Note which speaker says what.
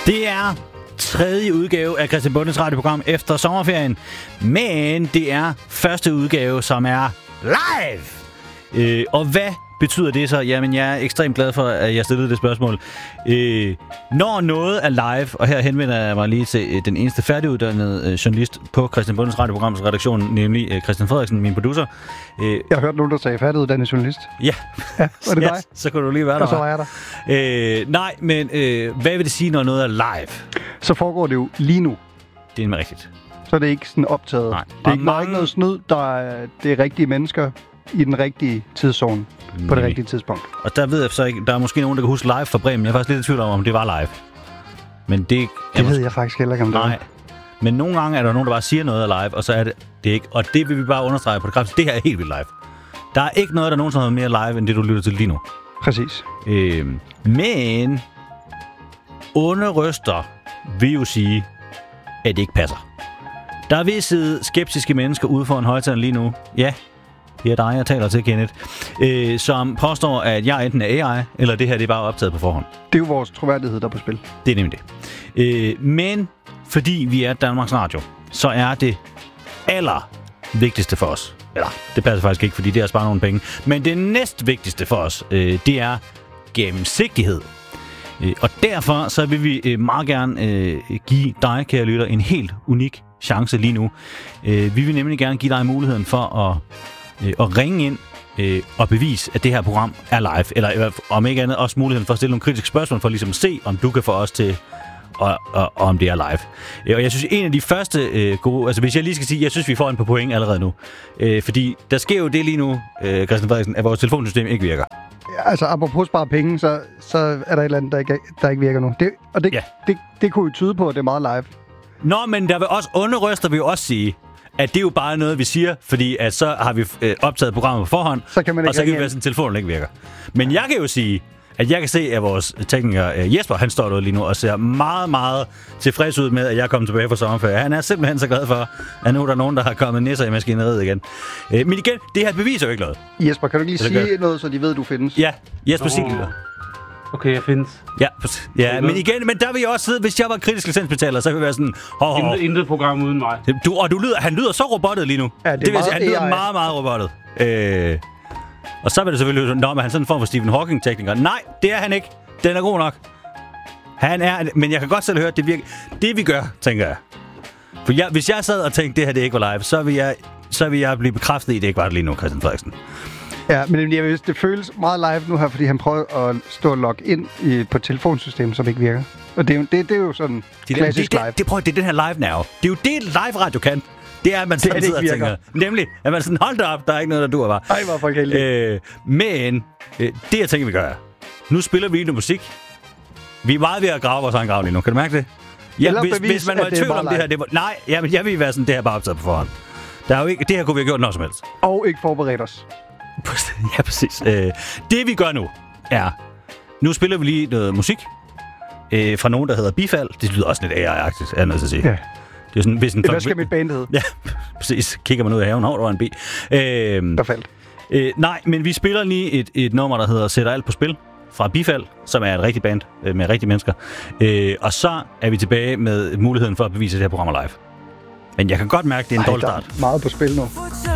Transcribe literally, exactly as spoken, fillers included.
Speaker 1: Det er tredje udgave af Christian Bondes radioprogram efter sommerferien, men det er første udgave, som er live. Øh, og hvad betyder det så? Jamen, jeg er ekstremt glad for, at jeg stillede det spørgsmål. Øh, når noget er live, og her henvender jeg mig lige til den eneste færdiguddannede øh, journalist på Christian Bondes radioprograms redaktion, nemlig øh, Christian Frederiksen, min producer.
Speaker 2: Øh, jeg har hørt nogen, der sagde færdiguddannet journalist.
Speaker 1: Ja.
Speaker 2: Ja, var det
Speaker 1: ja,
Speaker 2: dig?
Speaker 1: Så kunne du lige være der.
Speaker 2: Og så var jeg
Speaker 1: der. Øh, nej, men øh, hvad vil det sige, når noget er live?
Speaker 2: Så foregår det jo lige nu.
Speaker 1: Det er nemlig rigtigt.
Speaker 2: Så er det ikke sådan optaget.
Speaker 1: Nej.
Speaker 2: Det er ikke, mange... ikke noget snyd, der er, det er rigtige mennesker i den rigtige tidszone mm. på det rigtige tidspunkt.
Speaker 1: Og der ved jeg så ikke, der er måske nogen, der kan huske live fra Bremen. Jeg er faktisk lidt i tvivl om, om det var live. Men det,
Speaker 2: det ved måske... jeg faktisk heller ikke, om det
Speaker 1: Nej. Men nogle gange er der nogen, der bare siger noget er live, og så er det, det er ikke. Og det vil vi bare understrege på det kraftigste. Det her er helt vildt live. Der er ikke noget, der nogensinde er mere live, end det, du lytter til lige nu.
Speaker 2: Præcis.
Speaker 1: Øh, men onde røster vil jo sige, at det ikke passer. Der vil sidde skeptiske mennesker ude for en højtaler lige nu. Ja, det er dig, jeg taler til, Kenneth. Øh, som påstår, at jeg enten er A I, eller det her det er bare optaget på forhånd.
Speaker 2: Det er jo vores troværdighed, der er på spil.
Speaker 1: Det er nemlig det. Øh, men fordi vi er Danmarks Radio, så er det aller vigtigste for os. Eller, det passer faktisk ikke, fordi det er sparet nogle penge. Men det næst vigtigste for os, øh, det er gennemsigtighed. Øh, og derfor så vil vi øh, meget gerne øh, give dig, kære lytter, en helt unik chance lige nu. Øh, vi vil nemlig gerne give dig muligheden for at, øh, at ringe ind øh, og bevise, at det her program er live. Eller om ikke andet, også muligheden for at stille nogle kritiske spørgsmål, for ligesom at se, om du kan få os til... Og, og, og om det er live. Og jeg synes, en af de første øh, gode... Altså, hvis jeg lige skal sige, jeg synes, vi får en på point allerede nu. Øh, fordi der sker jo det lige nu, øh, Christian Frederiksen, at vores telefonsystem ikke virker.
Speaker 2: Ja, altså, apropos spare penge, så, så er der et eller andet, der ikke, der ikke virker nu. Det, og det,
Speaker 1: ja.
Speaker 2: det, det kunne jo tyde på, at det er meget live.
Speaker 1: Nå, men der vil også onde røster vil jo også sige, at det er jo bare noget, vi siger, fordi at så har vi øh, optaget programmet på forhånd,
Speaker 2: så kan man ikke
Speaker 1: og så kan det være, at telefonen ikke virker. Men jeg kan jo sige... at jeg kan se, at vores tekniker Jesper, han står der lige nu og ser meget, meget tilfreds ud med, at jeg er kommet tilbage fra sommerferie. Han er simpelthen så glad for, at nu er der nogen, der har kommet nisser i maskineriet igen. Men igen, det her beviser jo ikke noget.
Speaker 2: Jesper, kan du lige sige gør? noget, så de ved, du findes?
Speaker 1: Ja, Jesper, sig det.
Speaker 3: Okay, jeg findes.
Speaker 1: Ja, ja men igen, men der vil jeg også sidde, hvis jeg var kritisk licensbetaler, så ville jeg være sådan... Hov, hov.
Speaker 3: Intet, intet program uden mig.
Speaker 1: Du, og du lyder, han lyder så robottet lige nu.
Speaker 2: Ja, det,
Speaker 1: det vil sige, han lyder
Speaker 2: A I.
Speaker 1: meget, meget robottet. Øh... Og så vil det selvfølgelig... Nå, men han er sådan en form for Stephen Hawking-tekniker. Nej, det er han ikke. Den er god nok. Han er... Men jeg kan godt selv høre, at det virker... Det vi gør, tænker jeg. For jeg, hvis jeg sad og tænkte, det her det ikke var live, så vil jeg, så vil jeg blive bekræftet i, at det ikke var det lige nu, Christian Frederiksen.
Speaker 2: Ja, men jeg vil, det føles meget live nu her, fordi han prøver at stå og logge ind i, på et telefonsystem, som ikke virker. Og det er jo, det, det er jo sådan
Speaker 1: det,
Speaker 2: klassisk
Speaker 1: det, det,
Speaker 2: live.
Speaker 1: Det, det, prøv, det er den her live now. Det er jo det, live-radio kan. Det er, at man sådan sidder og tænker... Nemlig, at man sådan, hold da op, der er ikke noget, der duer, var.
Speaker 2: Ej, hvor folk heldige.
Speaker 1: Øh, men, øh, det jeg tænker, vi gør, nu spiller vi noget musik. Vi er meget ved at grave vores egen grav lige nu. Kan du mærke det? Ja, hvis, bevis, hvis man var i tvivl om det her... Det var, nej, jamen, jeg vil være sådan, det her bare optaget på forhånd. Der er jo ikke, det her kunne vi have gjort noget som helst.
Speaker 2: Og ikke forberedt os.
Speaker 1: Ja, præcis. Øh, det vi gør nu, er... Nu spiller vi lige noget musik. Øh, fra nogen, der hedder Bifald. Det lyder også lidt A I-agtigt, er jeg nødt til at sige.
Speaker 2: Ja.
Speaker 1: Det er sådan, hvis en
Speaker 2: Hvad skal mit band hedde?
Speaker 1: Ja, præcis. Kigger man ud af haven, hov, der var en bi. Øh,
Speaker 2: der faldt.
Speaker 1: Øh, nej, men vi spiller lige et, et nummer, der hedder Sætter alt på spil fra Bifald, som er et rigtigt band øh, med rigtige mennesker. Øh, og så er vi tilbage med muligheden for at bevise, at det her program er live. Men jeg kan godt mærke, at det er en dårlig start.
Speaker 2: Meget på spil nu.